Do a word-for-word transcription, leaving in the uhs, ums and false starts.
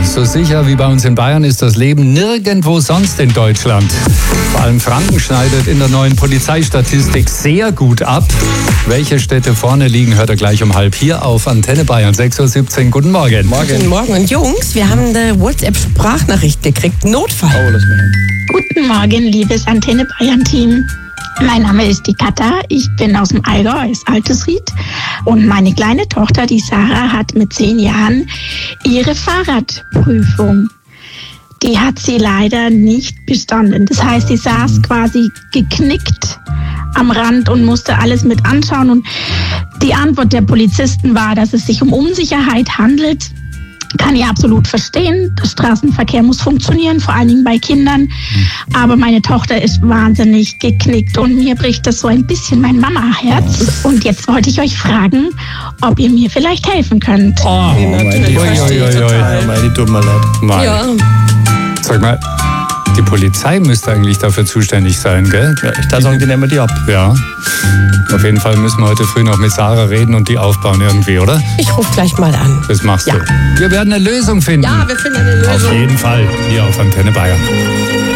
So sicher wie bei uns in Bayern ist das Leben nirgendwo sonst in Deutschland. Vor allem Franken schneidet in der neuen Polizeistatistik sehr gut ab. Welche Städte vorne liegen, hört er gleich um halb hier auf Antenne Bayern sechs Uhr siebzehn. Guten Morgen. Morgen. Guten Morgen. Und Jungs, wir haben eine WhatsApp-Sprachnachricht gekriegt. Notfall. Oh, lass mal. Guten Morgen, liebes Antenne Bayern-Team. Mein Name ist die Katha, ich bin aus dem Allgäu, aus Altesried. Und meine kleine Tochter, die Sarah, hat mit zehn Jahren ihre Fahrradprüfung. Die hat sie leider nicht bestanden. Das heißt, sie saß quasi geknickt am Rand und musste alles mit anschauen. Und die Antwort der Polizisten war, dass es sich um Unsicherheit handelt. Kann ich absolut verstehen. Der Straßenverkehr muss funktionieren, vor allen Dingen bei Kindern. Aber meine Tochter ist wahnsinnig geknickt und mir bricht das so ein bisschen mein Mama-Herz. Und jetzt wollte ich euch fragen, ob ihr mir vielleicht helfen könnt. Oh, Nee, natürlich, ui, verstehe ui, ui, total. ui. Meine, tut mir leid. Mann. Ja, Sag mal, die Polizei müsste eigentlich dafür zuständig sein, gell? Ja, ich würde sagen, die nehmen die ab. Ja. Auf jeden Fall müssen wir heute früh noch mit Sarah reden und die aufbauen irgendwie, oder? ich rufe gleich mal an. Das machst Ja. du. Wir werden eine Lösung finden. Ja, wir finden eine Lösung. Auf jeden Fall hier auf Antenne Bayern.